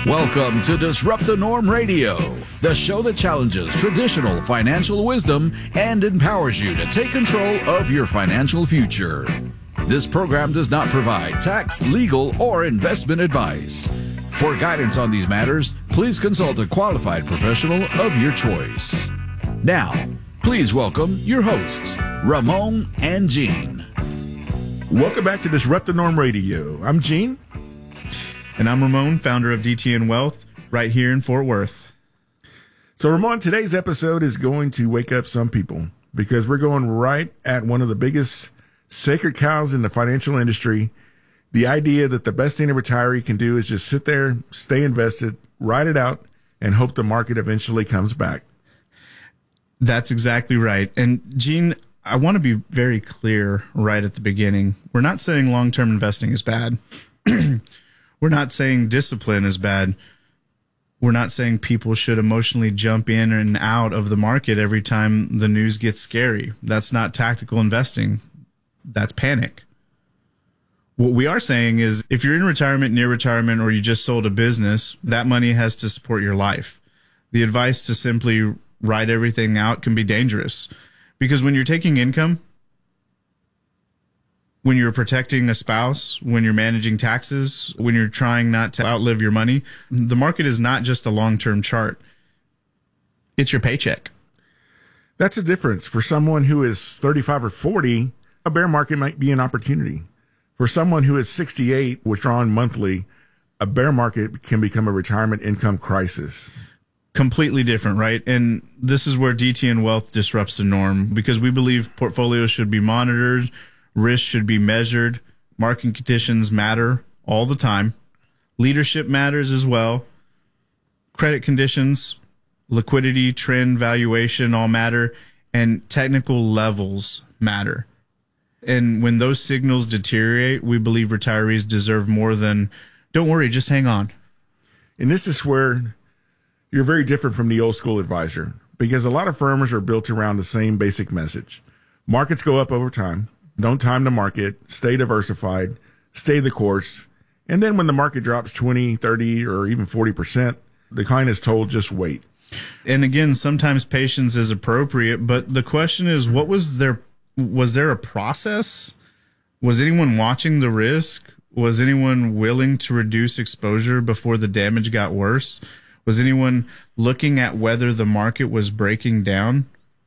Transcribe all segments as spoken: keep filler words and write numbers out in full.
Welcome to Disrupt the Norm Radio, the show that challenges traditional financial wisdom and empowers you to take control of your financial future. This program does not provide tax, legal, or investment advice. For guidance on these matters, please consult a qualified professional of your choice. Now, please welcome your hosts, Ramon and Gene. Welcome back to Disrupt the Norm Radio. I'm Gene. And I'm Ramon, founder of D T N Wealth, right here in Fort Worth. So, Ramon, today's episode is going to wake up some people because we're going right at one of the biggest sacred cows in the financial industry. The idea that the best thing a retiree can do is just sit there, stay invested, ride it out, and hope the market eventually comes back. That's exactly right. And, Gene, I want to be very clear right at the beginning. We're not saying long-term investing is bad. We're not saying discipline is bad. We're not saying people should emotionally jump in and out of the market every time the news gets scary. That's not tactical investing. That's panic. What we are saying is if you're in retirement, near retirement, or you just sold a business, that money has to support your life. The advice to simply ride everything out can be dangerous because when you're taking income, when you're protecting a spouse, when you're managing taxes, when you're trying not to outlive your money, the market is not just a long-term chart. It's your paycheck. That's the difference. For someone who is thirty-five or forty, a bear market might be an opportunity. For someone who is sixty-eight, withdrawing monthly, a bear market can become a retirement income crisis. Completely different, right? And this is where D T N Wealth disrupts the norm because we believe portfolios should be monitored, risk should be measured, market conditions matter all the time, leadership matters as well, credit conditions, liquidity, trend, valuation all matter, and technical levels matter. And when those signals deteriorate, we believe retirees deserve more than, don't worry, just hang on. And this is where you're very different from the old school advisor because a lot of firms are built around the same basic message. Markets go up over time. Don't time the market, stay diversified, stay the course. And then when the market drops twenty, thirty, or even forty percent, the client is told just wait. And again, sometimes patience is appropriate, but the question is, what was there, was there a process? Was anyone watching the risk? Was anyone willing to reduce exposure before the damage got worse? Was anyone looking at whether the market was breaking down?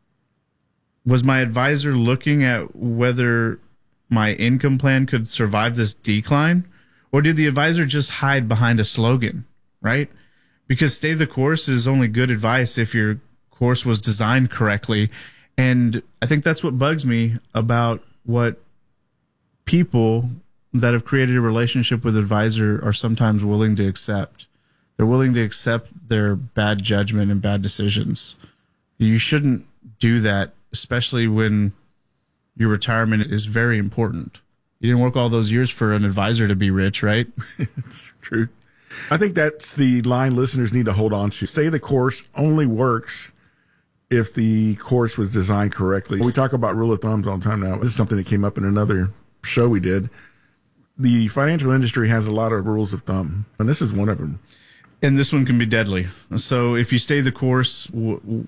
Was my advisor looking at whether my income plan could survive this decline? Or did the advisor just hide behind a slogan, right? Because stay the course is only good advice if your course was designed correctly. And I think that's what bugs me about what people that have created a relationship with advisor are sometimes willing to accept. They're willing to accept their bad judgment and bad decisions. You shouldn't do that, especially when your retirement is very important. You didn't work all those years for an advisor to be rich, right? It's true. I think that's the line listeners need to hold on to. Stay the course only works if the course was designed correctly. We talk about rule of thumbs all the time now. This is something that came up in another show we did. The financial industry has a lot of rules of thumb, and this is one of them. And this one can be deadly. So if you stay the course, w- w-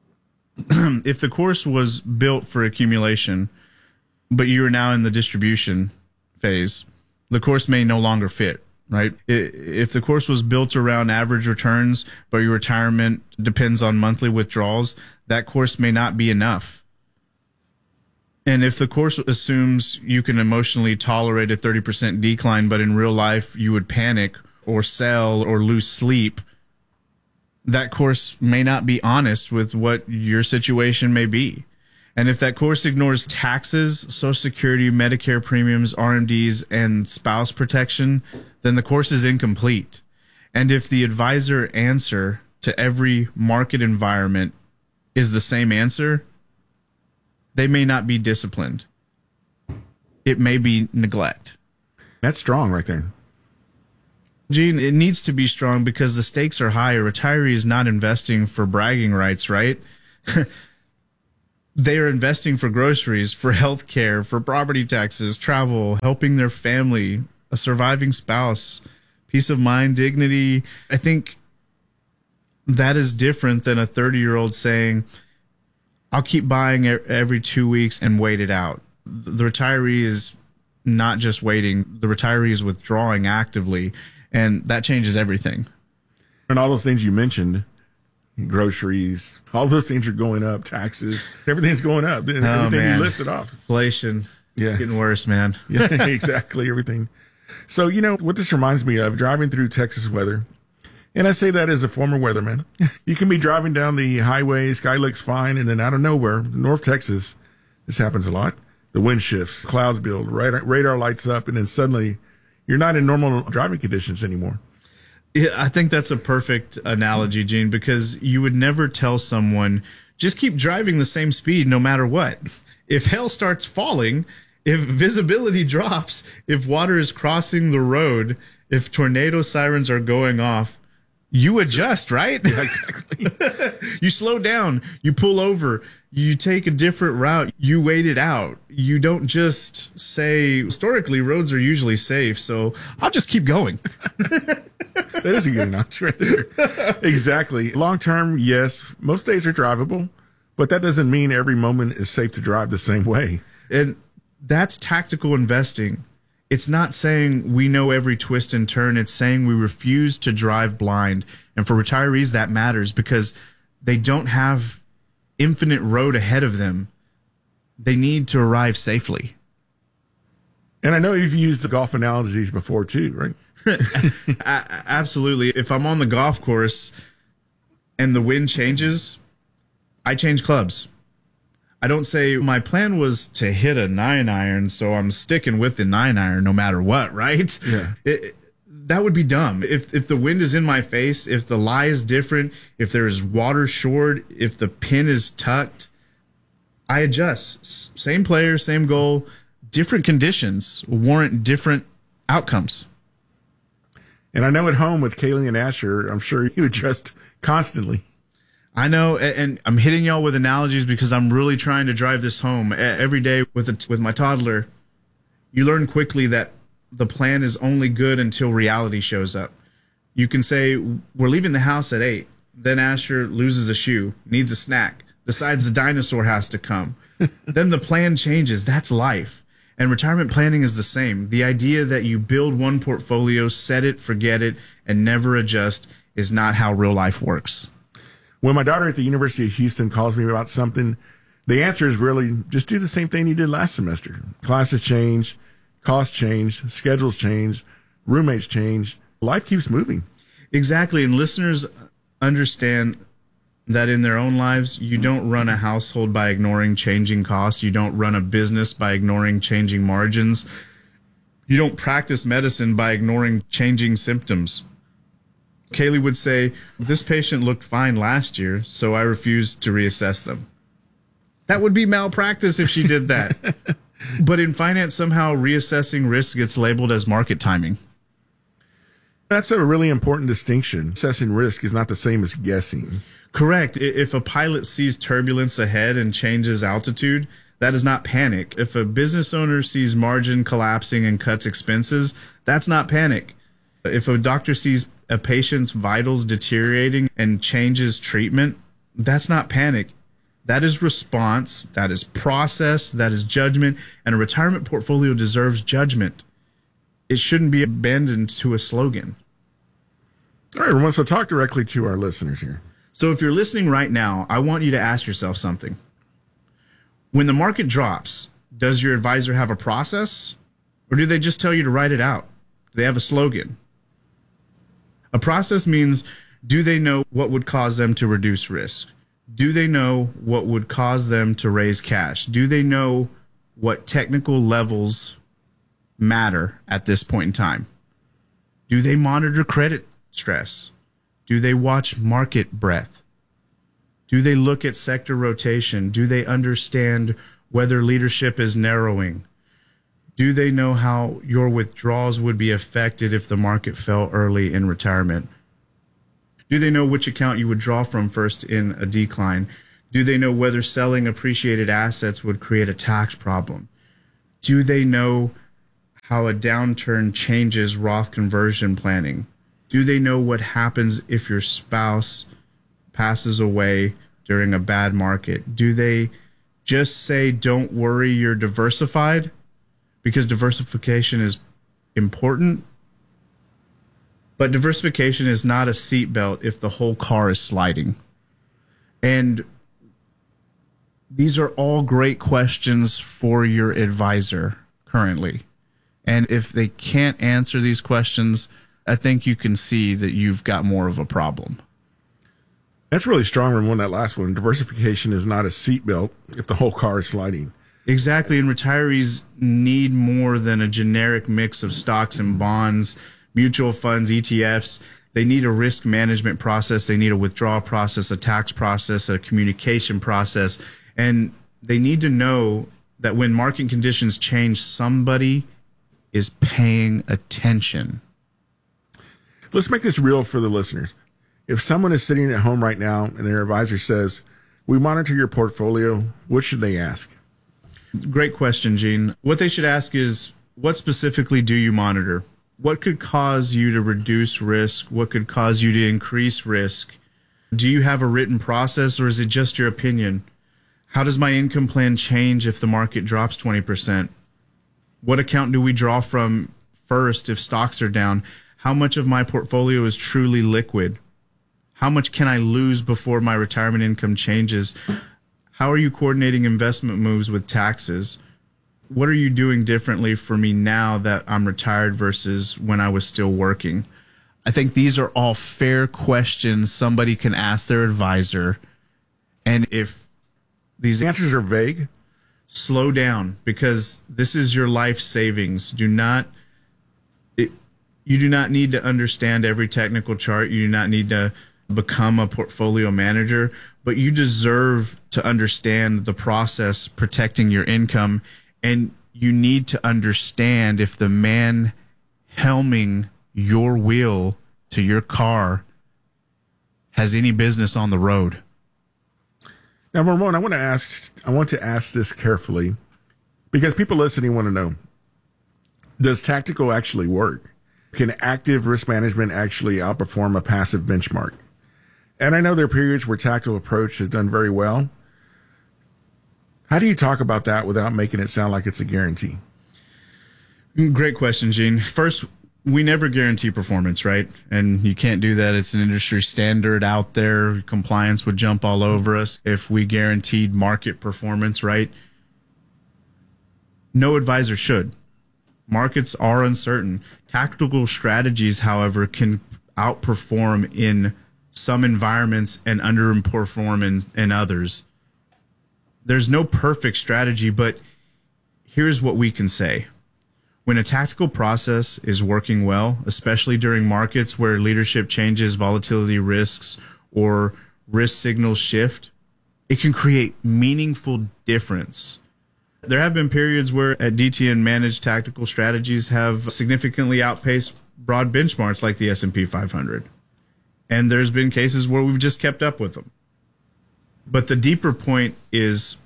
if the course was built for accumulation, but you're now in the distribution phase, the course may no longer fit, right? If the course was built around average returns, but your retirement depends on monthly withdrawals, that course may not be enough. And if the course assumes you can emotionally tolerate a thirty percent decline, but in real life you would panic or sell or lose sleep, that course may not be honest with what your situation may be. And if that course ignores taxes, Social Security, Medicare premiums, R M Ds, and spouse protection, then the course is incomplete. And if the advisor answer to every market environment is the same answer, they may not be disciplined. It may be neglect. That's strong right there. Gene, it needs to be strong because the stakes are high. A retiree is not investing for bragging rights, right? They are investing for groceries, for health care, for property taxes, travel, helping their family, a surviving spouse, peace of mind, dignity. I think that is different than a thirty-year-old saying, I'll keep buying every two weeks and wait it out. The retiree is not just waiting. The retiree is withdrawing actively, and that changes everything. And all those things you mentioned, groceries, all those things are going up, taxes, everything's going up. And Oh, everything man. you listed off. Inflation, Yeah. getting worse, man. Yeah, exactly. Everything. So, you know, what this reminds me of, driving through Texas weather. And I say that as a former weatherman. You can be driving down the highway, sky looks fine, and then out of nowhere, North Texas, this happens a lot. The wind shifts, clouds build, radar, radar lights up, and then suddenly you're not in normal driving conditions anymore. Yeah, I think that's a perfect analogy, Gene, because you would never tell someone, just keep driving the same speed no matter what. If hail starts falling, if visibility drops, if water is crossing the road, if tornado sirens are going off, you adjust, right? Yeah, exactly. You slow down, you pull over, you take a different route, you wait it out. You don't just say, historically, roads are usually safe, so I'll just keep going. That is a good analogy right there. Exactly. Long term, yes, most days are drivable, but that doesn't mean every moment is safe to drive the same way. And that's tactical investing. It's not saying we know every twist and turn. It's saying we refuse to drive blind. And for retirees, that matters because they don't have infinite road ahead of them. They need to arrive safely. And I know you've used the golf analogies before too, right? A- absolutely. If I'm on the golf course and the wind changes, I change clubs. I don't say my plan was to hit a nine iron, so I'm sticking with the nine iron no matter what, right? Yeah. It, it- that would be dumb. If if the wind is in my face, if the lie is different, if there's water short, if the pin is tucked, I adjust. S- Same player, same goal, different conditions warrant different outcomes. And I know at home with Kaylee and Asher, I'm sure you adjust constantly. I know, a- and I'm hitting y'all with analogies because I'm really trying to drive this home. E- Every day with a, with my toddler, you learn quickly that the plan is only good until reality shows up. You can say, we're leaving the house at eight. Then Asher loses a shoe, needs a snack, decides the dinosaur has to come. Then the plan changes. That's life. And retirement planning is the same. The idea that you build one portfolio, set it, forget it, and never adjust is not how real life works. When my daughter at the University of Houston calls me about something, the answer is really just do the same thing you did last semester. Classes change, costs change, schedules change, roommates change. Life keeps moving. Exactly. And listeners understand that in their own lives, you don't run a household by ignoring changing costs. You don't run a business by ignoring changing margins. You don't practice medicine by ignoring changing symptoms. Kaylee would say, this patient looked fine last year, so I refused to reassess them. That would be malpractice if she did that. But in finance, somehow reassessing risk gets labeled as market timing. That's a really important distinction. Assessing risk is not the same as guessing. Correct. I- If a pilot sees turbulence ahead and changes altitude, that is not panic. If a business owner sees margin collapsing and cuts expenses, that's not panic. If a doctor sees a patient's vitals deteriorating and changes treatment, that's not panic. That is response, that is process, that is judgment, and a retirement portfolio deserves judgment. It shouldn't be abandoned to a slogan. All right, everyone, so talk directly to our listeners here. So if you're listening right now, I want you to ask yourself something. When the market drops, does your advisor have a process, or do they just tell you to write it out? Do they have a slogan? A process means, do they know what would cause them to reduce risk? Do they know what would cause them to raise cash? Do they know what technical levels matter at this point in time? Do they monitor credit stress? Do they watch market breadth? Do they look at sector rotation? Do they understand whether leadership is narrowing? Do they know how your withdrawals would be affected if the market fell early in retirement? Do they know which account you would draw from first in a decline? Do they know whether selling appreciated assets would create a tax problem? Do they know how a downturn changes Roth conversion planning? Do they know what happens if your spouse passes away during a bad market? Do they just say, don't worry, you're diversified? Because diversification is important. But diversification is not a seatbelt if the whole car is sliding. And these are all great questions for your advisor currently. And if they can't answer these questions, I think you can see that you've got more of a problem. That's really strong, Ramon, that last one. Diversification is not a seatbelt if the whole car is sliding. Exactly. And retirees need more than a generic mix of stocks and bonds, mutual funds, E T Fs. They need a risk management process. They need a withdrawal process, a tax process, a communication process. And they need to know that when market conditions change, somebody is paying attention. Let's make this real for the listeners. If someone is sitting at home right now and their advisor says, we monitor your portfolio, what should they ask? Great question, Gene. What they should ask is, what specifically do you monitor? What could cause you to reduce risk? What could cause you to increase risk? Do you have a written process, or is it just your opinion? How does my income plan change if the market drops twenty percent? What account do we draw from first if stocks are down? How much of my portfolio is truly liquid? How much can I lose before my retirement income changes? How are you coordinating investment moves with taxes? What are you doing differently for me now that I'm retired versus when I was still working? I think these are all fair questions somebody can ask their advisor. And if these answers are vague, slow down, because this is your life savings. Do not, it, you do not need to understand every technical chart. You do not need to become a portfolio manager, but you deserve to understand the process protecting your income. And you need to understand if the man helming your wheel to your car has any business on the road. Now, Ramon, I want to ask, I want to ask this carefully because people listening want to know, does tactical actually work? Can active risk management actually outperform a passive benchmark? And I know there are periods where tactical approach has done very well. How do you talk about that without making it sound like it's a guarantee? Great question, Gene. First, we never guarantee performance, right? And you can't do that. It's an industry standard out there. Compliance would jump all over us if we guaranteed market performance, right? No advisor should. Markets are uncertain. Tactical strategies, however, can outperform in some environments and underperform in, in others. There's no perfect strategy, but here's what we can say. When a tactical process is working well, especially during markets where leadership changes, volatility risks, or risk signals shift, it can create meaningful difference. There have been periods where at D T N managed tactical strategies have significantly outpaced broad benchmarks like the S and P five hundred. And there's been cases where we've just kept up with them. But the deeper point is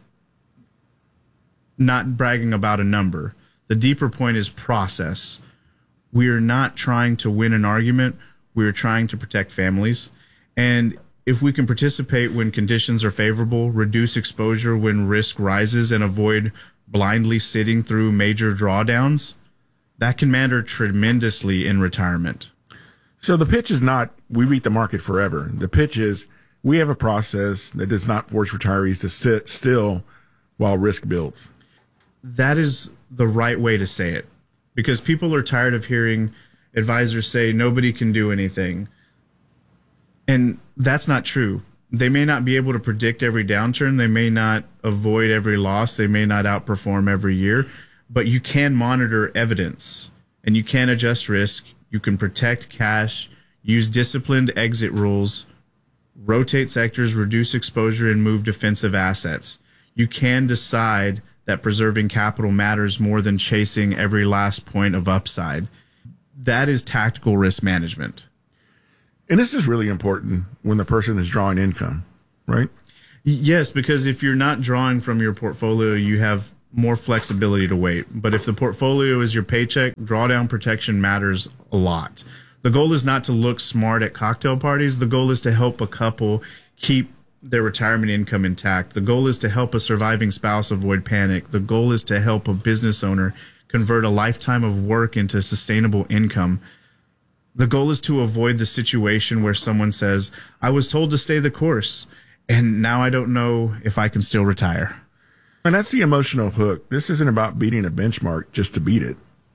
not bragging about a number. The deeper point is process. We are not trying to win an argument. We are trying to protect families. And if we can participate when conditions are favorable, reduce exposure when risk rises, and avoid blindly sitting through major drawdowns, that can matter tremendously in retirement. So the pitch is not, we beat the market forever. The pitch is, we have a process that does not force retirees to sit still while risk builds. That is the right way to say it, because people are tired of hearing advisors say nobody can do anything. And that's not true. They may not be able to predict every downturn. They may not avoid every loss. They may not outperform every year, but you can monitor evidence and you can adjust risk. You can protect cash, use disciplined exit rules, rotate sectors, reduce exposure, and move defensive assets. You can decide that preserving capital matters more than chasing every last point of upside. That is tactical risk management. And this is really important when the person is drawing income, right? Yes, because if you're not drawing from your portfolio, you have more flexibility to wait. But if the portfolio is your paycheck, drawdown protection matters a lot. The goal is not to look smart at cocktail parties. The goal is to help a couple keep their retirement income intact. The goal is to help a surviving spouse avoid panic. The goal is to help a business owner convert a lifetime of work into sustainable income. The goal is to avoid the situation where someone says, I was told to stay the course, and now I don't know if I can still retire. And that's the emotional hook. This isn't about beating a benchmark just to beat it.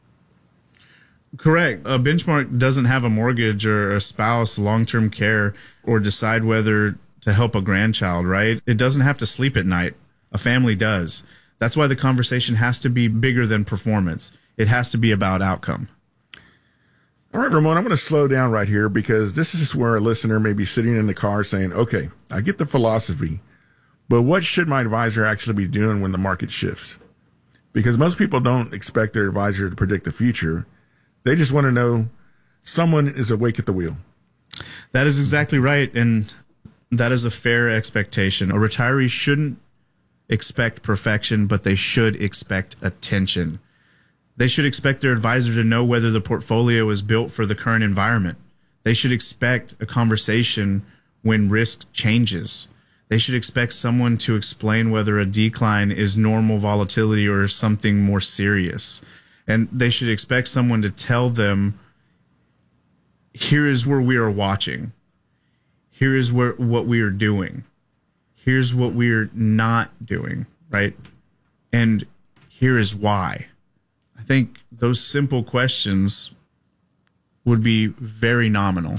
Correct. A benchmark doesn't have a mortgage or a spouse, long-term care, or decide whether to help a grandchild, right? It doesn't have to sleep at night. A family does. That's why the conversation has to be bigger than performance. It has to be about outcome. All right, Ramon, I'm going to slow down right here because this is where a listener may be sitting in the car saying, okay, I get the philosophy, but what should my advisor actually be doing when the market shifts? Because most people don't expect their advisor to predict the future. They just want to know someone is awake at the wheel. That is exactly right. And that is a fair expectation. A retiree shouldn't expect perfection, but they should expect attention. They should expect their advisor to know whether the portfolio is built for the current environment. They should expect a conversation when risk changes. They should expect someone to explain whether a decline is normal volatility or something more serious. And they should expect someone to tell them, here is where we are watching. Here is where what we are doing. Here's what we're not doing, right? And here is why. I think those simple questions would be very nominal.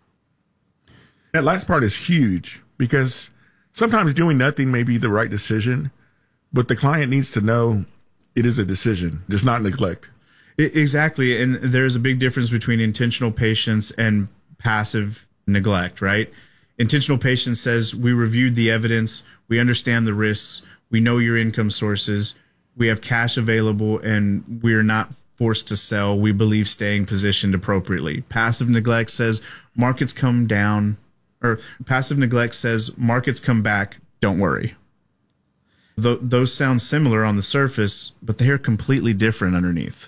That last part is huge because sometimes doing nothing may be the right decision, but the client needs to know it is a decision, just not neglect. Exactly. And there's a big difference between intentional patience and passive neglect, right? Intentional patience says we reviewed the evidence, we understand the risks, we know your income sources, we have cash available, and we are not forced to sell. We believe staying positioned appropriately. Passive neglect says markets come down, or passive neglect says markets come back, don't worry. Th- those sound similar on the surface, but they are completely different underneath.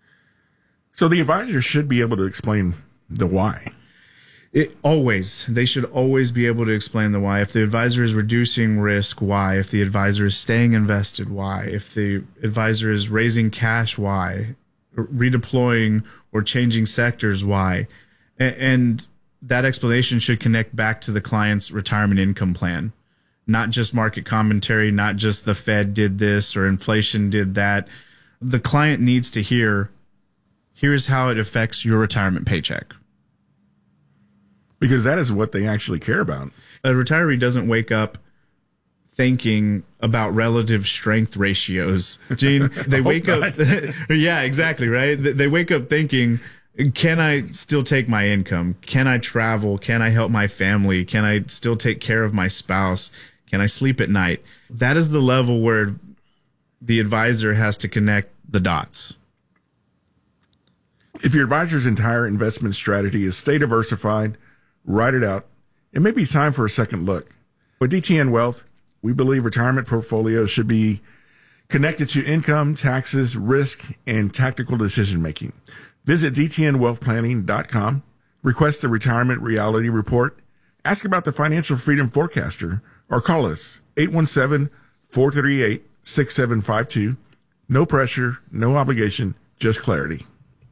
So the advisor should be able to explain the why. It always, they should always be able to explain the why. If the advisor is reducing risk, why? If the advisor is staying invested, why? If the advisor is raising cash, why? Redeploying or changing sectors, why? And, and that explanation should connect back to the client's retirement income plan, not just market commentary, not just the Fed did this or inflation did that. The client needs to hear, here's how it affects your retirement paycheck. Because that is what they actually care about. A retiree doesn't wake up thinking about relative strength ratios. Gene, they wake oh, up. Yeah, exactly. Right. They wake up thinking, can I still take my income? Can I travel? Can I help my family? Can I still take care of my spouse? Can I sleep at night? That is the level where the advisor has to connect the dots. If your advisor's entire investment strategy is stay diversified, write it out. It may be time for a second look. With D T N Wealth, we believe retirement portfolios should be connected to income, taxes, risk, and tactical decision making. Visit D T N wealth planning dot com, request the Retirement Reality Report, ask about the Financial Freedom Forecaster, or call us eight one seven, four three eight, six seven five two. No pressure, no obligation, just clarity.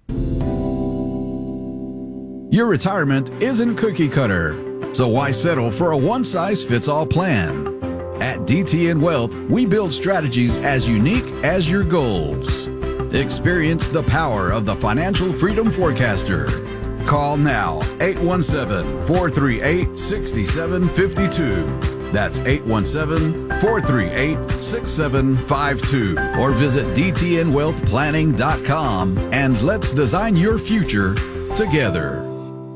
Your retirement isn't cookie cutter, so why settle for a one-size-fits-all plan? At D T N Wealth, we build strategies as unique as your goals. Experience the power of the Financial Freedom Forecaster. Call now, eight one seven, four three eight, six seven five two. That's eight one seven, four three eight, six seven five two. Or visit D T N wealth planning dot com and let's design your future together.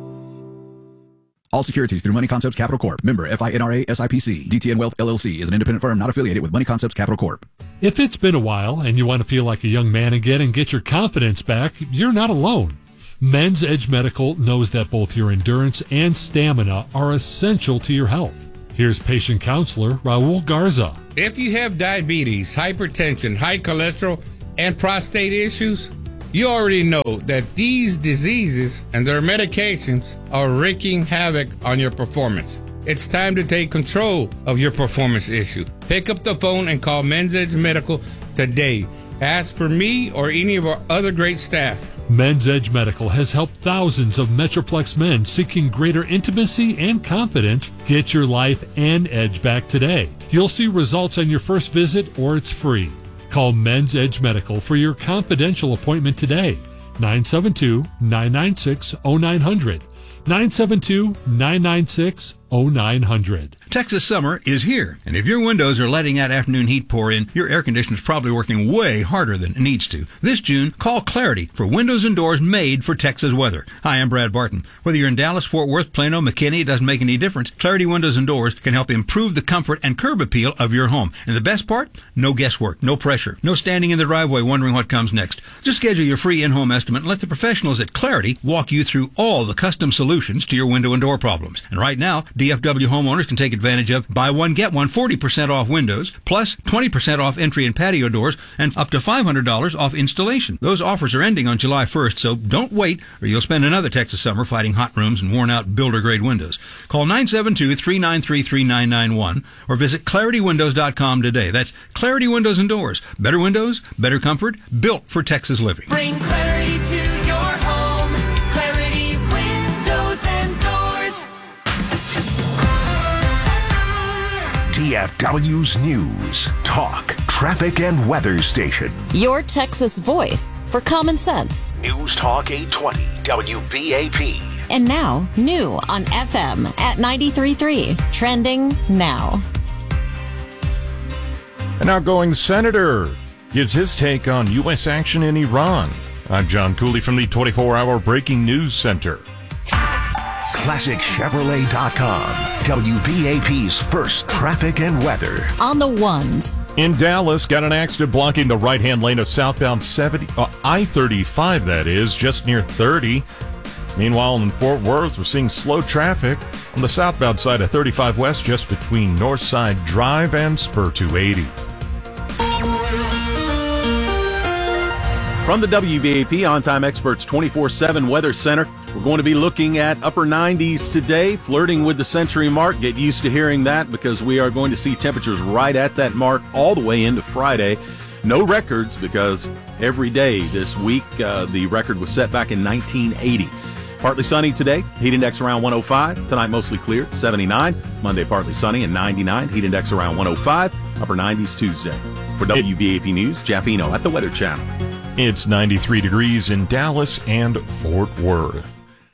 All securities through Money Concepts Capital Corp. Member F I N R A S I P C. D T N Wealth L L C is an independent firm not affiliated with Money Concepts Capital Corp. If it's been a while and you want to feel like a young man again and get your confidence back, you're not alone. Men's Edge Medical knows that both your endurance and stamina are essential to your health. Here's patient counselor Raul Garza. If you have diabetes, hypertension, high cholesterol, and prostate issues, you already know that these diseases and their medications are wreaking havoc on your performance. It's time to take control of your performance issue. Pick up the phone and call Men's Edge Medical today. Ask for me or any of our other great staff. Men's Edge Medical has helped thousands of Metroplex men seeking greater intimacy and confidence get your life and edge back today. You'll see results on your first visit or it's free. Call Men's Edge Medical for your confidential appointment today. nine seven two, nine nine six, zero nine zero zero. nine seven two, nine nine six, zero nine zero zero. Texas summer is here, and if your windows are letting that afternoon heat pour in, your air conditioner is probably working way harder than it needs to. This June, call Clarity for windows and doors made for Texas weather. Hi, I'm Brad Barton. Whether you're in Dallas, Fort Worth, Plano, McKinney, it doesn't make any difference. Clarity Windows and Doors can help improve the comfort and curb appeal of your home. And the best part? No guesswork, no pressure, no standing in the driveway wondering what comes next. Just schedule your free in-home estimate and let the professionals at Clarity walk you through all the custom solutions to your window and door problems. And right now, D F W homeowners can take advantage of buy one, get one, forty percent off windows, plus twenty percent off entry and patio doors, and up to five hundred dollars off installation. Those offers are ending on July first, so don't wait, or you'll spend another Texas summer fighting hot rooms and worn-out builder-grade windows. Call nine seven two, three nine three, three nine nine one or visit clarity windows dot com today. That's Clarity Windows and Doors. Better windows, better comfort, built for Texas living. Bring clarity to your home. Clarity Windows and Doors. D F W's News, Talk, Traffic, and Weather Station. Your Texas voice for common sense. News Talk eight twenty W B A P. And now, new on F M at ninety-three point three. Trending now. An outgoing senator gives his take on U S action in Iran. I'm John Cooley from the twenty-four hour Breaking News Center. Classic Chevrolet dot com, W B A P's first traffic and weather. On the ones. In Dallas, got an accident blocking the right-hand lane of southbound seventy, uh, I thirty-five, that is, just near thirty. Meanwhile, in Fort Worth, we're seeing slow traffic on the southbound side of thirty-five West, just between Northside Drive and Spur two eighty. From the W B A P On-Time Experts twenty-four seven Weather Center, we're going to be looking at upper nineties today, flirting with the century mark. Get used to hearing that because we are going to see temperatures right at that mark all the way into Friday. No records because every day this week uh, the record was set back in nineteen eighty. Partly sunny today, heat index around one oh five. Tonight mostly clear, seventy-nine. Monday partly sunny and ninety-nine, heat index around one oh five. Upper nineties Tuesday. For W B A P News, Jeff Eno at the Weather Channel. It's ninety-three degrees in Dallas and Fort Worth.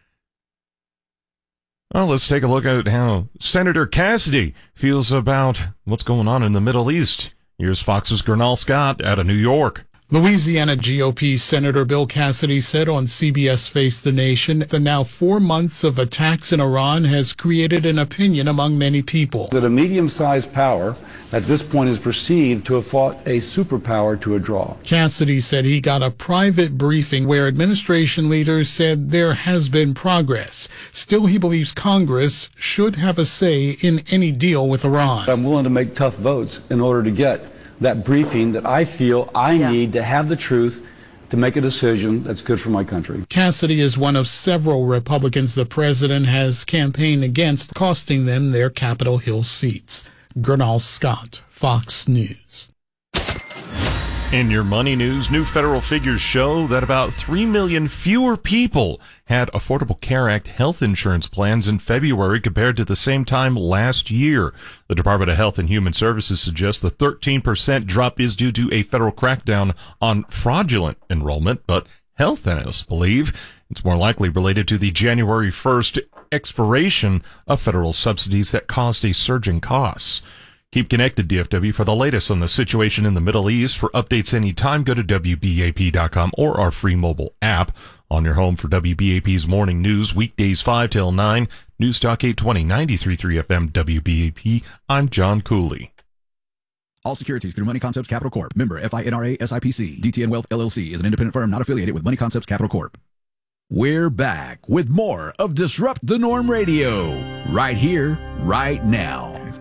Well, let's take a look at how Senator Cassidy feels about what's going on in the Middle East. Here's Fox's Gernal Scott out of New York. Louisiana G O P Senator Bill Cassidy said on C B S Face the Nation that now four months of attacks in Iran has created an opinion among many people. That a medium-sized power at this point is perceived to have fought a superpower to a draw. Cassidy said he got a private briefing where administration leaders said there has been progress. Still, he believes Congress should have a say in any deal with Iran. I'm willing to make tough votes in order to get that briefing that I feel I yeah. need to have the truth to make a decision that's good for my country. Cassidy is one of several Republicans the president has campaigned against, costing them their Capitol Hill seats. Gernal Scott, Fox News. In your money news, new federal figures show that about three million fewer people had Affordable Care Act health insurance plans in February compared to the same time last year. The Department of Health and Human Services suggests the thirteen percent drop is due to a federal crackdown on fraudulent enrollment, but health analysts believe it's more likely related to the January first expiration of federal subsidies that caused a surge in costs. Keep connected, D F W, for the latest on the situation in the Middle East. For updates anytime, go to W B A P dot com or our free mobile app. On your home for W B A P's morning news, weekdays five till nine. News Talk eight twenty, ninety-three point three F M, W B A P. I'm John Cooley. All securities through Money Concepts Capital Corp. Member F I N R A S I P C. D T N Wealth L L C is an independent firm not affiliated with Money Concepts Capital Corp. We're back with more of Disrupt the Norm Radio. Right here, right now.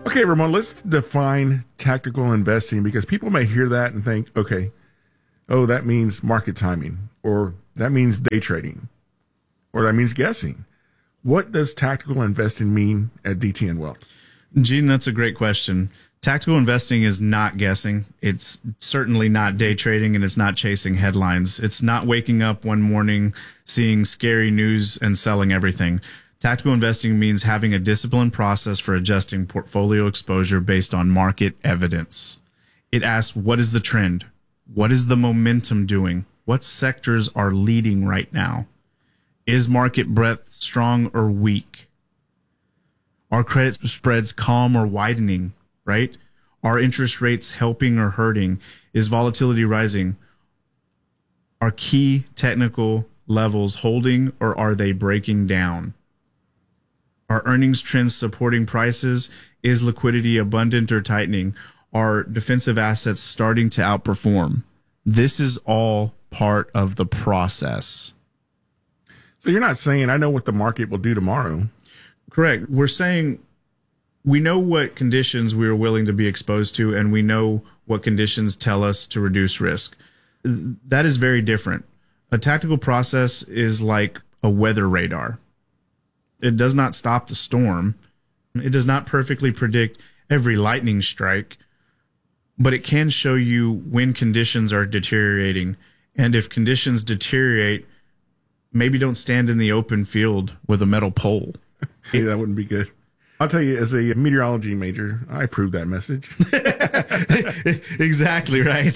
Okay, Ramon, let's define tactical investing because people may hear that and think, okay, oh, that means market timing, or that means day trading, or that means guessing. What does tactical investing mean at D T N Wealth? Gene, that's a great question. Tactical investing is not guessing. It's certainly not day trading, and it's not chasing headlines. It's not waking up one morning, seeing scary news and selling everything. Tactical investing means having a disciplined process for adjusting portfolio exposure based on market evidence. It asks, what is the trend? What is the momentum doing? What sectors are leading right now? Is market breadth strong or weak? Are credit spreads calm or widening, right? Are interest rates helping or hurting? Is volatility rising? Are key technical levels holding or are they breaking down? Are earnings trends supporting prices? Is liquidity abundant or tightening? Are defensive assets starting to outperform? This is all part of the process. So you're not saying, I know what the market will do tomorrow. Correct. We're saying we know what conditions we are willing to be exposed to, and we know what conditions tell us to reduce risk. That is very different. A tactical process is like a weather radar. It does not stop the storm. It does not perfectly predict every lightning strike, but it can show you when conditions are deteriorating. And if conditions deteriorate, maybe don't stand in the open field with a metal pole. Hey, that wouldn't be good. I'll tell you, as a meteorology major, I approve that message. Exactly right.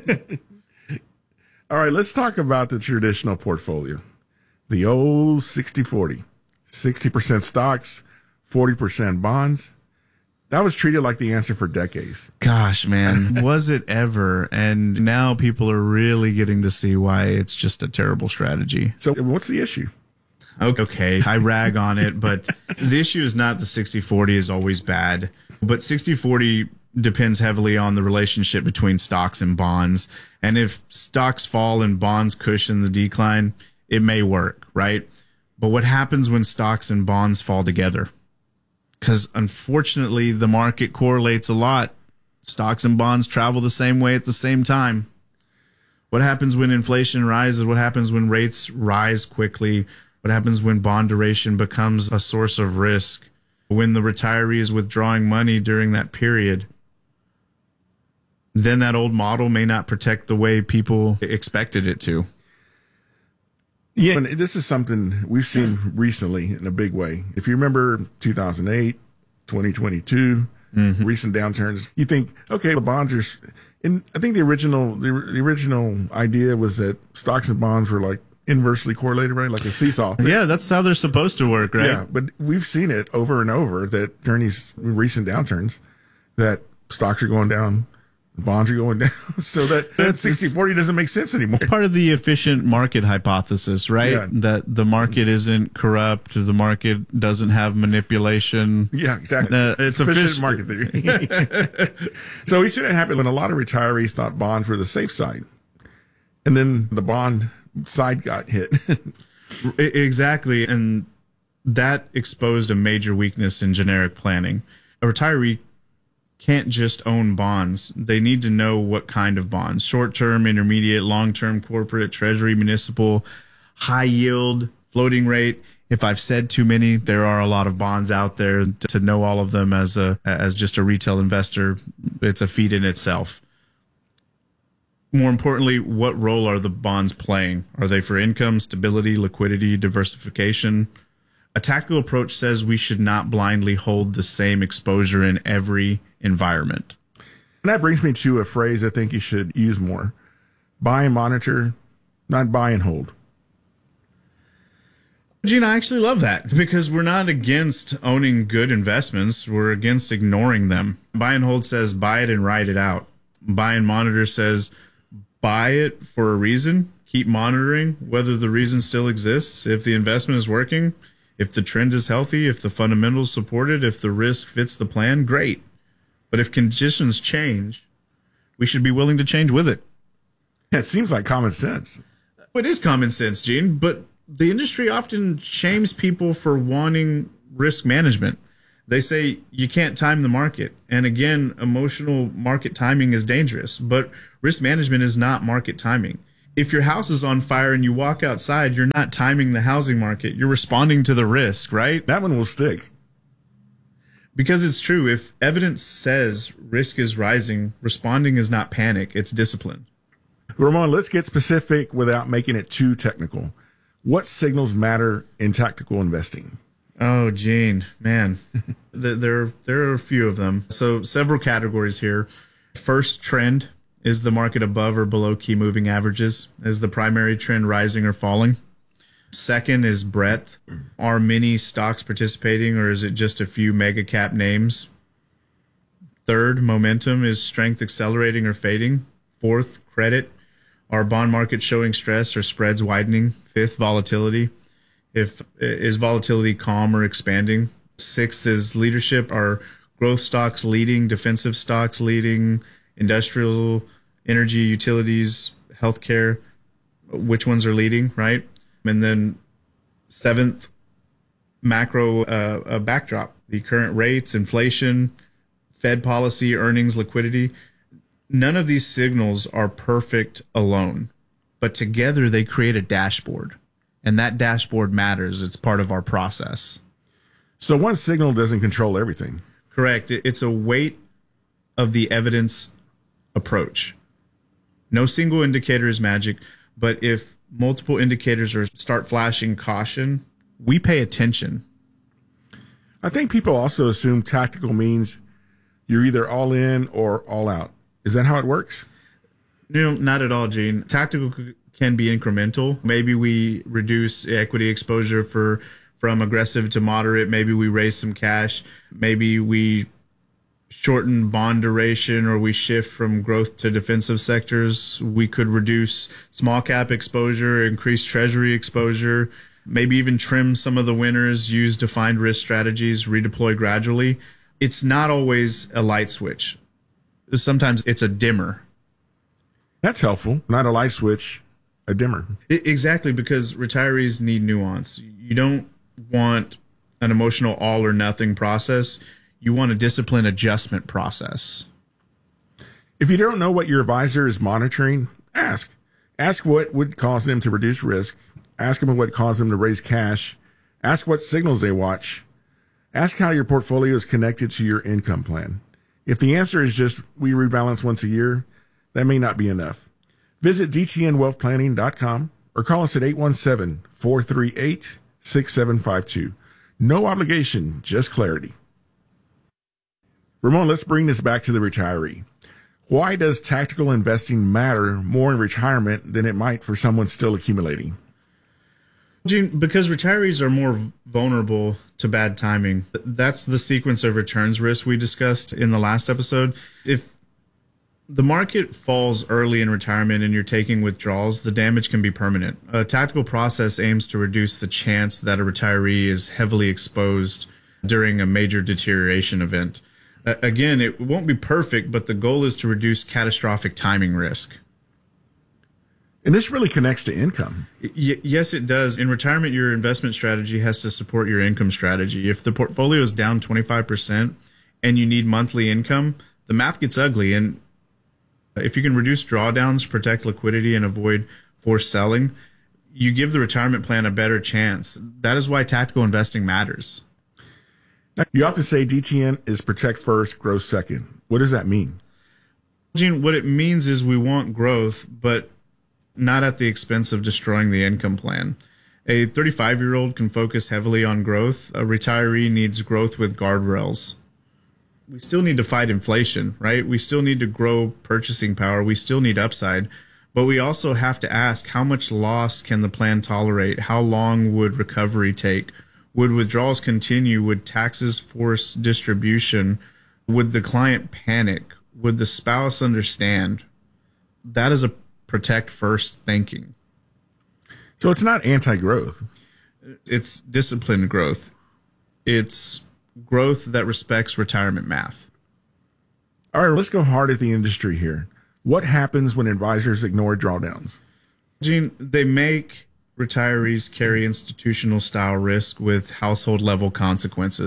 All right, let's talk about the traditional portfolio. The old sixty forty. sixty percent stocks, forty percent bonds. That was treated like the answer for decades. Gosh, man, was it ever? And now people are really getting to see why it's just a terrible strategy. So what's the issue? Okay, I rag on it, but the issue is not the sixty forty is always bad. But sixty forty depends heavily on the relationship between stocks and bonds. And if stocks fall and bonds cushion the decline, it may work, right? But what happens when stocks and bonds fall together? Because unfortunately, the market correlates a lot. Stocks and bonds travel the same way at the same time. What happens when inflation rises? What happens when rates rise quickly? What happens when bond duration becomes a source of risk? When the retiree is withdrawing money during that period, then that old model may not protect the way people expected it to. Yeah, and this is something we've seen recently in a big way. If you remember two thousand eight, twenty twenty-two, mm-hmm. recent downturns, you think, okay, the bonds are, and I think the original, the, the original idea was that stocks and bonds were like inversely correlated, right? Like a seesaw. Yeah, that's how they're supposed to work, right? Yeah, but we've seen it over and over that during these recent downturns that stocks are going down, bonds are going down. So that, that sixty forty doesn't make sense anymore. Part of the efficient market hypothesis, right? Yeah. That the market isn't corrupt, the market doesn't have manipulation. Yeah, exactly. Uh, it's efficient efficient market theory. So we see that happen when a lot of retirees thought bonds were the safe side. And then the bond side got hit. Exactly. And that exposed a major weakness in generic planning. A retiree can't just own bonds. They need to know what kind of bonds: short-term, intermediate, long-term, corporate, treasury, municipal, high yield, floating rate. If I've said too many, there are a lot of bonds out there. To know all of them as a as just a retail investor, it's a feat in itself. More importantly, what role are the bonds playing? Are they for income, stability, liquidity, diversification? A tactical approach says we should not blindly hold the same exposure in every environment. And that brings me to a phrase I think you should use more. Buy and monitor, not buy and hold. Gene, I actually love that because we're not against owning good investments. We're against ignoring them. Buy and hold says buy it and ride it out. Buy and monitor says buy it for a reason. Keep monitoring whether the reason still exists. If the investment is working, if the trend is healthy, if the fundamentals support it, if the risk fits the plan, great. But if conditions change, we should be willing to change with it. It seems like common sense. It is common sense, Gene, but the industry often shames people for wanting risk management. They say you can't time the market. And again, emotional market timing is dangerous, but risk management is not market timing. If your house is on fire and you walk outside, you're not timing the housing market. You're responding to the risk, right? That one will stick. Because it's true. If evidence says risk is rising, responding is not panic, it's discipline. Ramon, let's get specific without making it too technical. What signals matter in tactical investing? Oh, Gene, man, there, there are a few of them. So several categories here. First, trend. Is the market above or below key moving averages? Is the primary trend rising or falling? Second is breadth. Are many stocks participating, or is it just a few mega cap names? Third, momentum. Is strength accelerating or fading? Fourth, credit. Are bond markets showing stress or spreads widening? Fifth, volatility. If is volatility calm or expanding? Sixth is leadership. Are growth stocks leading? Defensive stocks leading? Industrial, energy, utilities, healthcare, which ones are leading, right? And then seventh, macro uh, uh, backdrop, the current rates, inflation, Fed policy, earnings, liquidity. None of these signals are perfect alone, but together they create a dashboard, and that dashboard matters. It's part of our process. So one signal doesn't control everything. Correct. It's a weight of the evidence approach. No single indicator is magic, but if multiple indicators are start flashing caution, we pay attention. I think people also assume tactical means you're either all in or all out. Is that how it works? No, not at all, Gene. Tactical c- can be incremental. Maybe we reduce equity exposure for from aggressive to moderate. Maybe we raise some cash. Maybe we shorten bond duration, or we shift from growth to defensive sectors. We could reduce small cap exposure, increase treasury exposure, maybe even trim some of the winners, use defined risk strategies, redeploy gradually. It's not always a light switch. Sometimes it's a dimmer. That's helpful. Not a light switch, a dimmer. It, exactly, because retirees need nuance. You don't want an emotional all or nothing process. You want a disciplined adjustment process. If you don't know what your advisor is monitoring, ask. Ask what would cause them to reduce risk. Ask them what caused them to raise cash. Ask what signals they watch. Ask how your portfolio is connected to your income plan. If the answer is just we rebalance once a year, that may not be enough. Visit d t n wealth planning dot com or call us at eight one seven, four three eight, six seven five two. No obligation, just clarity. Ramon, let's bring this back to the retiree. Why does tactical investing matter more in retirement than it might for someone still accumulating? Gene, because retirees are more vulnerable to bad timing. That's the sequence of returns risk we discussed in the last episode. If the market falls early in retirement and you're taking withdrawals, the damage can be permanent. A tactical process aims to reduce the chance that a retiree is heavily exposed during a major deterioration event. Uh, again, it won't be perfect, but the goal is to reduce catastrophic timing risk. And this really connects to income. Y- yes, it does. In retirement, your investment strategy has to support your income strategy. If the portfolio is down twenty-five percent and you need monthly income, the math gets ugly. And if you can reduce drawdowns, protect liquidity, and avoid forced selling, you give the retirement plan a better chance. That is why tactical investing matters. You often say D T N is protect first, grow second. What does that mean? Gene, what it means is we want growth, but not at the expense of destroying the income plan. A thirty-five-year-old can focus heavily on growth. A retiree needs growth with guardrails. We still need to fight inflation, right? We still need to grow purchasing power. We still need upside. But we also have to ask, how much loss can the plan tolerate? How long would recovery take? Would withdrawals continue? Would taxes force distribution? Would the client panic? Would the spouse understand? That is a protect first thinking. So it's not anti-growth. It's disciplined growth. It's growth that respects retirement math. All right, let's go hard at the industry here. What happens when advisors ignore drawdowns? Gene, they make retirees carry institutional style risk with household level consequences.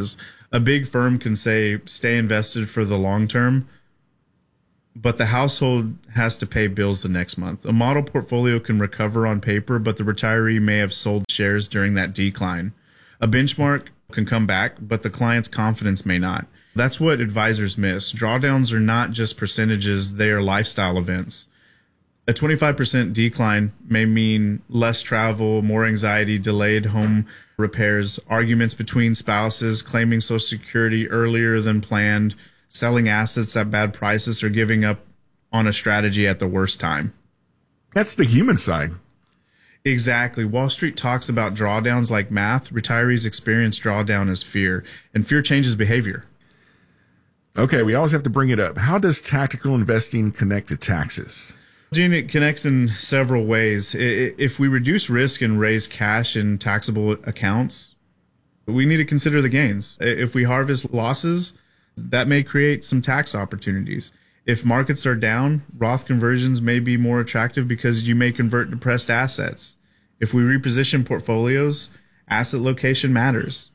A big firm can say, stay invested for the long term, but the household has to pay bills the next month. A model portfolio can recover on paper, but the retiree may have sold shares during that decline. A benchmark can come back, but the client's confidence may not. That's what advisors miss. Drawdowns are not just percentages, they are lifestyle events. A twenty-five percent decline may mean less travel, more anxiety, delayed home repairs, arguments between spouses, claiming Social Security earlier than planned, selling assets at bad prices, or giving up on a strategy at the worst time. That's the human side. Exactly. Wall Street talks about drawdowns like math. Retirees experience drawdown as fear, and fear changes behavior. Okay, we always have to bring it up. How does tactical investing connect to taxes? Gene, it connects in several ways. If we reduce risk and raise cash in taxable accounts, we need to consider the gains. If we harvest losses, that may create some tax opportunities. If markets are down, Roth conversions may be more attractive because you may convert depressed assets. If we reposition portfolios, asset location matters.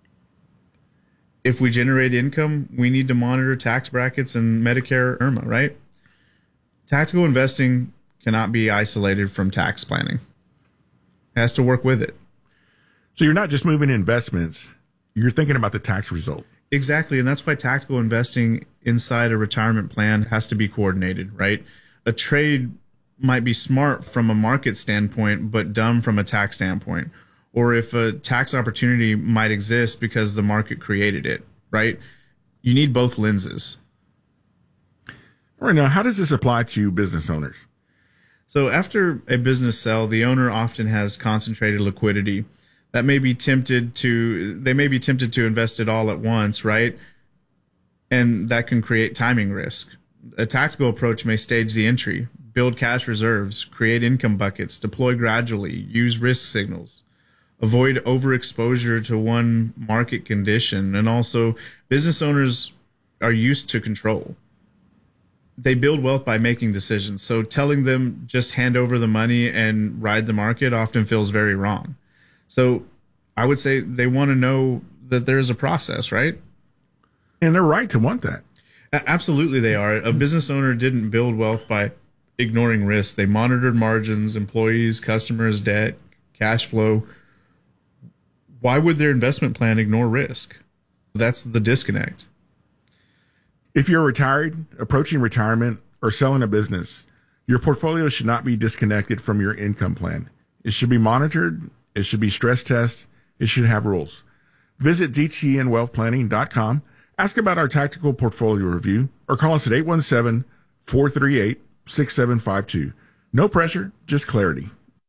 If we generate income, we need to monitor tax brackets and Medicare I R M A, right? Tactical investing cannot be isolated from tax planning. It has to work with it. So you're not just moving investments, you're thinking about the tax result. Exactly, and that's why tactical investing inside a retirement plan has to be coordinated, right? A trade might be smart from a market standpoint, but dumb from a tax standpoint. Or if a tax opportunity might exist because the market created it, right? You need both lenses. All right, now, how does this apply to business owners? So after a business sell, the owner often has concentrated liquidity. That may be tempted to, they may be tempted to invest it all at once, right? And that can create timing risk. A tactical approach may stage the entry, build cash reserves, create income buckets, deploy gradually, use risk signals, avoid overexposure to one market condition. And also, business owners are used to control. They build wealth by making decisions. So telling them just hand over the money and ride the market often feels very wrong. So I would say they want to know that there's a process, right? And they're right to want that. A- absolutely they are. A business owner didn't build wealth by ignoring risk. They monitored margins, employees, customers, debt, cash flow. Why would their investment plan ignore risk? That's the disconnect. If you're retired, approaching retirement, or selling a business, your portfolio should not be disconnected from your income plan. It should be monitored. It should be stress tested. It should have rules. Visit D T N wealth planning dot com. Ask about our tactical portfolio review or call us at eight one seven, four three eight, six seven five two. No pressure, just clarity.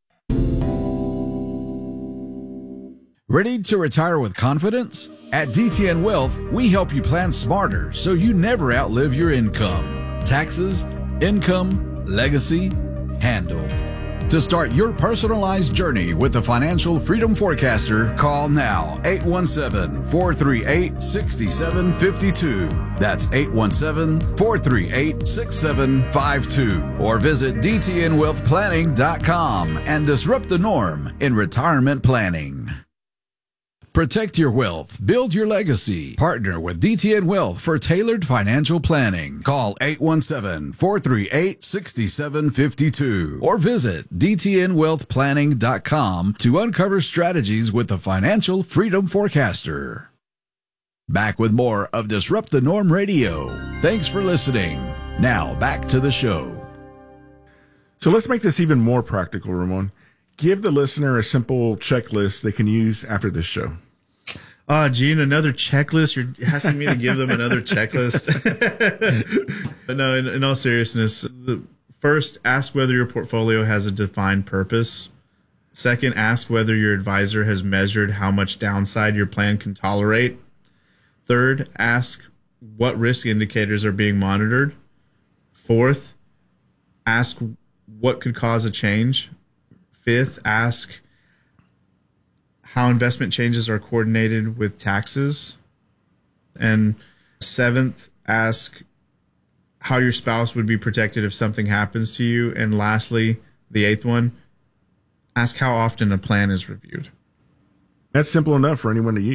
Ready to retire with confidence? At D T N Wealth, we help you plan smarter so you never outlive your income. Taxes, income, legacy, handled. To start your personalized journey with the Financial Freedom Forecaster, call now eight one seven, four three eight, six seven five two. That's eight one seven, four three eight, six seven five two. Or visit D T N wealth planning dot com and disrupt the norm in retirement planning. Protect your wealth. Build your legacy. Partner with D T N Wealth for tailored financial planning. Call eight one seven, four three eight, six seven five two or visit D T N wealth planning dot com to uncover strategies with the Financial Freedom Forecaster. Back with more of Disrupt the Norm Radio. Thanks for listening. Now back to the show. So let's make this even more practical, Ramon. Give the listener a simple checklist they can use after this show. Ah, uh, Gene, another checklist? You're asking me to give them another checklist? But no, in, in all seriousness, the, first, ask whether your portfolio has a defined purpose. Second, ask whether your advisor has measured how much downside your plan can tolerate. Third, ask what risk indicators are being monitored. Fourth, ask what could cause a change. Fifth, ask how investment changes are coordinated with taxes. And seventh, ask how your spouse would be protected if something happens to you. And lastly, the eighth one, ask how often a plan is reviewed. That's simple enough for anyone to use.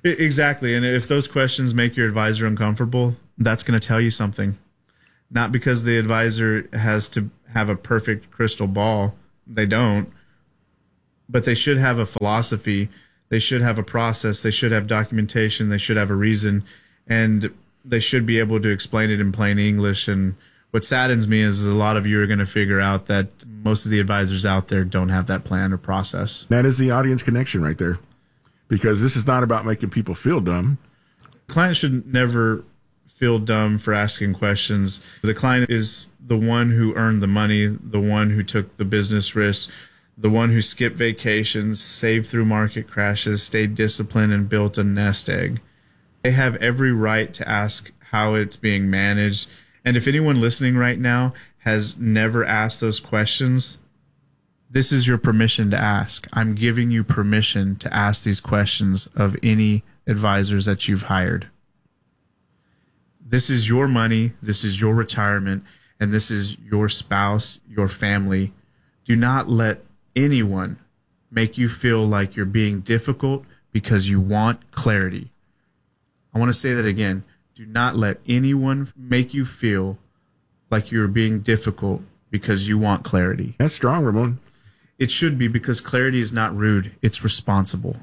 I- Exactly. And if those questions make your advisor uncomfortable, that's going to tell you something. Not because the advisor has to have a perfect crystal ball. They don't. But they should have a philosophy. They should have a process. They should have documentation. They should have a reason. And they should be able to explain it in plain English. And what saddens me is a lot of you are going to figure out that most of the advisors out there don't have that plan or process. That is the audience connection right there. Because this is not about making people feel dumb. Clients should never feel dumb for asking questions. The client is the one who earned the money, the one who took the business risks, the one who skipped vacations, saved through market crashes, stayed disciplined, and built a nest egg. They have every right to ask how it's being managed. And if anyone listening right now has never asked those questions, this is your permission to ask. I'm giving you permission to ask these questions of any advisors that you've hired. This is your money. This is your retirement. And this is your spouse, your family. Do not let anyone make you feel like you're being difficult because you want clarity. I want to say that again. Do not let anyone make you feel like you're being difficult because you want clarity. That's strong, Ramon. It should be, because clarity is not rude. It's responsible.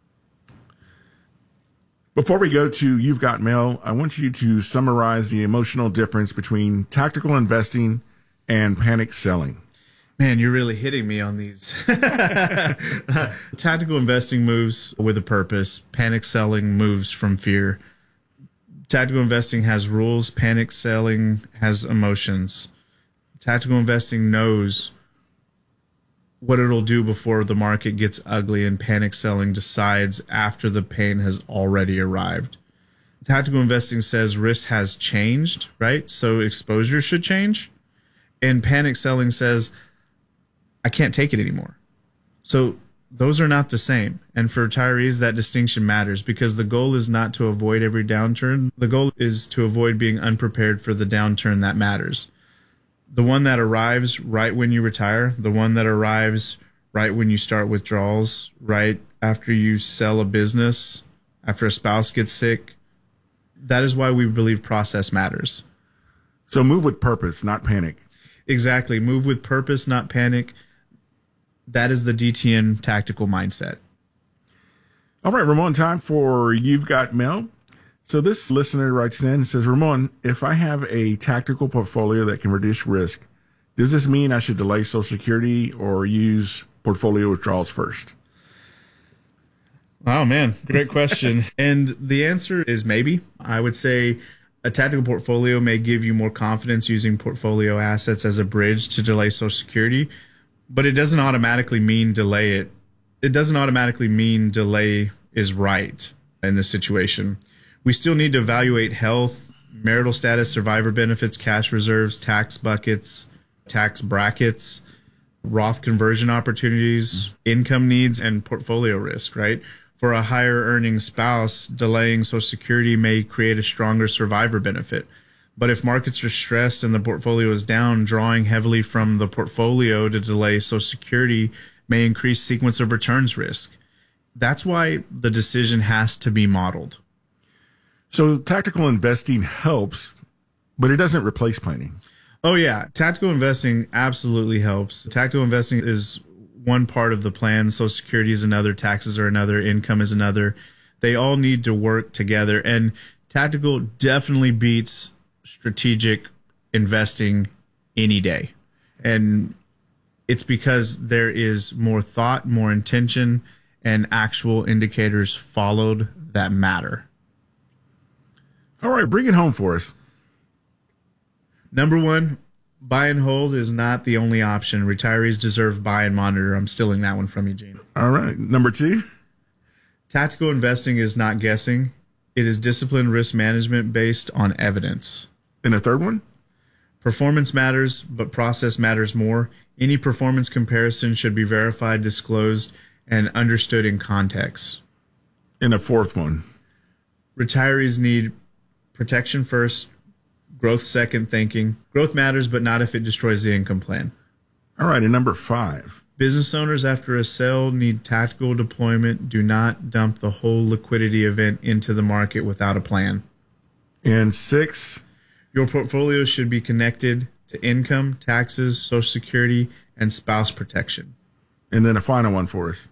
Before we go to You've Got Mail, I want you to summarize the emotional difference between tactical investing and panic selling. Man, you're really hitting me on these. Tactical investing moves with a purpose. Panic selling moves from fear. Tactical investing has rules. Panic selling has emotions. Tactical investing knows what it'll do before the market gets ugly, and panic selling decides after the pain has already arrived. Tactical investing says risk has changed, right? So exposure should change. And panic selling says, I can't take it anymore. So those are not the same. And for retirees, that distinction matters, because the goal is not to avoid every downturn. The goal is to avoid being unprepared for the downturn that matters. The one that arrives right when you retire, the one that arrives right when you start withdrawals, right after you sell a business, after a spouse gets sick. That is why we believe process matters. So move with purpose, not panic. Exactly. Move with purpose, not panic. That is the D T N tactical mindset. All right, Ramon, time for You've Got Mail. So this listener writes in and says, Ramon, if I have a tactical portfolio that can reduce risk, does this mean I should delay Social Security or use portfolio withdrawals first? Oh, man, great question. And the answer is maybe. I would say a tactical portfolio may give you more confidence using portfolio assets as a bridge to delay Social Security, but it doesn't automatically mean delay it. It doesn't automatically mean delay is right in this situation. We still need to evaluate health, marital status, survivor benefits, cash reserves, tax buckets, tax brackets, Roth conversion opportunities, income needs, and portfolio risk, right? For a higher earning spouse, delaying Social Security may create a stronger survivor benefit. But if markets are stressed and the portfolio is down, drawing heavily from the portfolio to delay Social Security may increase sequence of returns risk. That's why the decision has to be modeled. So tactical investing helps, but it doesn't replace planning. Oh, yeah. Tactical investing absolutely helps. Tactical investing is one part of the plan. Social Security is another. Taxes are another. Income is another. They all need to work together. And tactical definitely beats strategic investing any day. And it's because there is more thought, more intention, and actual indicators followed that matter. All right, bring it home for us. Number one, buy and hold is not the only option. Retirees deserve buy and monitor. I'm stealing that one from you, Gene. All right. Number two, tactical investing is not guessing. It is disciplined risk management based on evidence. And a third one, performance matters, but process matters more. Any performance comparison should be verified, disclosed, and understood in context. And a fourth one, retirees need protection first, growth second thinking. Growth matters, but not if it destroys the income plan. All right. And number five, Business owners after a sale need tactical deployment. Do not dump the whole liquidity event into the market without a plan. And six, your portfolio should be connected to income, taxes, Social Security, and spouse protection. And then a final one for us.